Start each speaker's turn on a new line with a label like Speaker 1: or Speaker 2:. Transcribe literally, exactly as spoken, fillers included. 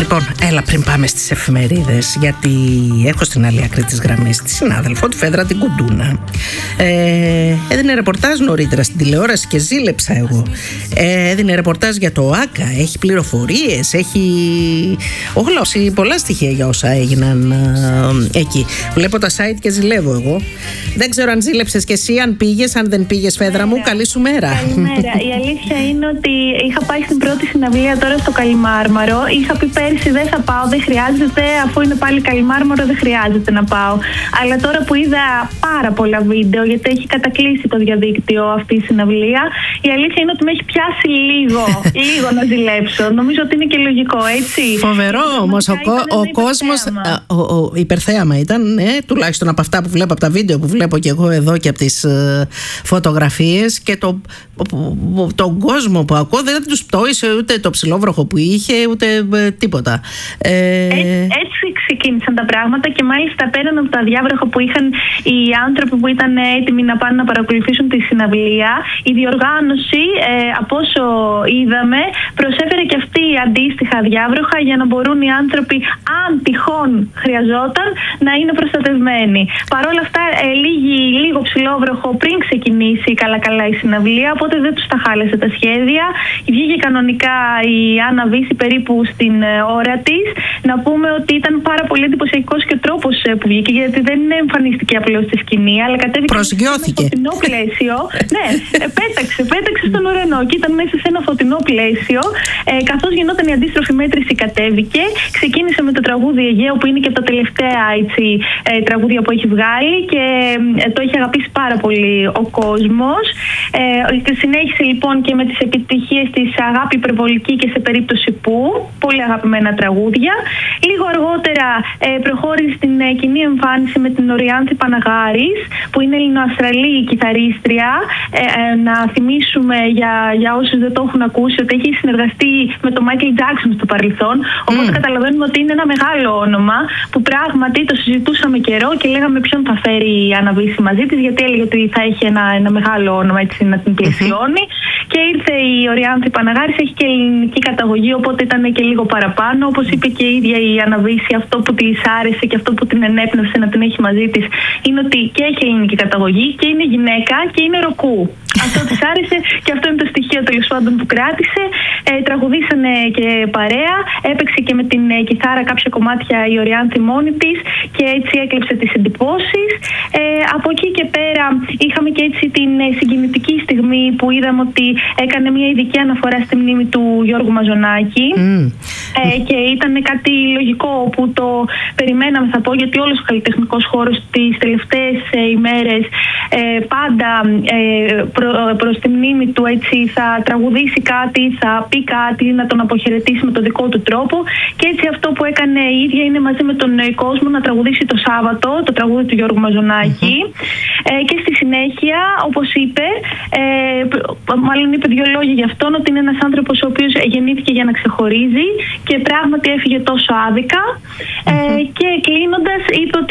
Speaker 1: Λοιπόν, έλα πριν πάμε στις εφημερίδες, γιατί έχω στην άλλη άκρη της γραμμής τη συνάδελφο, τη Φέδρα την Κουντούνα. Ε, έδινε ρεπορτάζ νωρίτερα στην τηλεόραση και ζήλεψα εγώ. Ε, έδινε ρεπορτάζ για το ΆΚΑ, έχει πληροφορίες, έχει ογλώσει πολλά στοιχεία για όσα έγιναν ε, εκεί. Βλέπω τα site και ζηλεύω εγώ. Δεν ξέρω αν ζήλεψες κι εσύ, αν πήγες, αν δεν πήγες, Φέδρα μου, καλή σου μέρα.
Speaker 2: Καλημέρα. Η αλήθεια είναι ότι είχα πάει στην πρώτη συναυλία τώρα στο Καλιμάρμαρο. Είχα πει πέρυσι δεν θα πάω, δεν χρειάζεται, αφού είναι πάλι Καλιμάρμαρο δεν χρειάζεται να πάω. Αλλά τώρα που είδα πάρα πολλά βίντεο, γιατί έχει κατακλείσει το διαδίκτυο αυτή η συναυλία, η αλήθεια είναι ότι με έχει πιάσει λίγο, λίγο να ζηλέψω. Νομίζω ότι είναι και λογικό, έτσι.
Speaker 1: Φοβερό όμως, ο, ο, ο κόσμος, ο, ο, υπερθέαμα ήταν, ναι, τουλάχιστον από αυτά που βλέπω, από τα βίντεο που βλέπω και εγώ εδώ και από τις ε, φωτογραφίες, και το, τον κόσμο που ακούω δεν τους πτώησε ούτε το ψιλόβροχο που είχε, ούτε ε, τίποτα. Ε...
Speaker 2: Έτσι, έτσι ξεκίνησαν τα πράγματα, και μάλιστα πέραν από τα διάβροχα που είχαν οι άνθρωποι που ήταν έτοιμοι να πάνε να παρακολουθήσουν τη συναυλία, η διοργάνωση, ε, από όσο είδαμε, προσέφερε και αυτή αντίστοιχα διάβροχα για να μπορούν οι άνθρωποι, αν τυχόν χρειαζόταν, να είναι προστατευμένοι. Παρ' όλα αυτά, ε, λίγη, λίγο ψηλόβροχο πριν ξεκινήσει καλά-καλά η συναυλία, οπότε δεν τους τα χάλεσε τα σχέδια. Βγήκε κανονικά η Άννα Βύση περίπου στην ε, ώρα της. Να πούμε ότι ήταν πάρα πολύ εντυπωσιακός και ο τρόπος ε, που βγήκε, γιατί δεν εμφανίστηκε απλώς στη σκηνή, αλλά κατέβηκε
Speaker 1: προσγειώθηκε.
Speaker 2: σε ένα φωτεινό πλαίσιο. Ναι, ε, πέταξε, πέταξε στον ουρανό και ήταν μέσα σε ένα φωτεινό πλαίσιο. Ε, καθώς γινόταν η αντίστροφη μέτρηση, κατέβηκε. Ξεκίνησε με το τραγούδι Αιγαίο, που είναι και από τα τελευταία έτσι, ε, τραγούδια που έχει βγάλει, και ε, το έχει αγαπήσει πάρα πολύ ο κόσμος. Ε, συνέχισε λοιπόν και με τις επιτυχίες της Αγάπη Υπερβολική και Σε περίπτωση που, πολύ αγαπημένα τραγούδια. Λίγο αργότερα ε, προχώρησε στην ε, κοινή εμφάνιση με την Οριάνθη Παναγάρης, που είναι Ελληνοαυστραλή κιθαρίστρια. Ε, ε, να θυμίσουμε για, για όσους δεν το έχουν ακούσει ότι έχει συνεργαστεί με τον Μάικλ Τζάκσον στο παρελθόν. Οπότε mm. καταλαβαίνουμε ότι είναι ένα μεγάλο όνομα, που πράγματι το συζητούσαμε καιρό και λέγαμε ποιον θα φέρει η Άννα Βύση μαζί της, γιατί έλεγε ότι θα έχει ένα, ένα μεγάλο όνομα έτσι να την πλαισιώνει. Mm-hmm. Και ήρθε η Οριάνθη Παναγάρης, έχει και ελληνική καταγωγή, οπότε ήταν και λίγο παραπάνω. Όπως είπε και η ίδια η Άννα Βύση, αυτό που της άρεσε και αυτό που την ενέπνευσε να την έχει μαζί της είναι ότι και έχει ελληνική καταγωγή και είναι γυναίκα και είναι ροκού. Αυτό της άρεσε και αυτό είναι το στοιχείο τέλος πάντων που κράτησε. Ε, τραγουδήσανε και παρέα, έπαιξε και με την ε, κιθάρα κάποια κομμάτια η Οριάνθη μόνη της και έτσι έκλεψε τις εντυπώσεις. Ε, από εκεί και πέρα είχαμε και έτσι την ε, συγκινητική στιγμή που είδαμε ότι έκανε μια ειδική αναφορά στη μνήμη του Γιώργου Μαζονάκη. Mm. Ε, και ήταν κάτι λογικό που το περιμέναμε, θα πω, γιατί όλος ο καλλιτεχνικός χώρος τις τελευταίες ε, ημέρες ε, πάντα ε, προ, προς τη μνήμη του έτσι θα τραγουδήσει κάτι, θα πει κάτι, να τον αποχαιρετήσει με τον δικό του τρόπο, και έτσι αυτό που έκανε η ίδια είναι μαζί με τον κόσμο να τραγουδήσει το Σάββατο το τραγούδι του Γιώργου Μαζονάκη. Mm-hmm. ε, και στη συνέχεια, όπως είπε, ε, μάλλον είπε δύο λόγια για αυτόν, ότι είναι ένας άνθρωπος ο οποίος γεννήθηκε για να ξεχωρίζει και πράγματι έφυγε τόσο άδικα. Mm-hmm. ε, και κλείνοντας είπε ότι